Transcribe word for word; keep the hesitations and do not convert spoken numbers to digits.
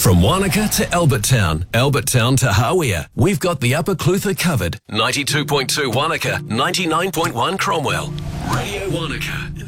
From Wanaka to Albert Town, Albert Town to Hawea, we've got the Upper Clutha covered. ninety-two point two Wanaka, ninety-nine point one Cromwell. Radio Wanaka.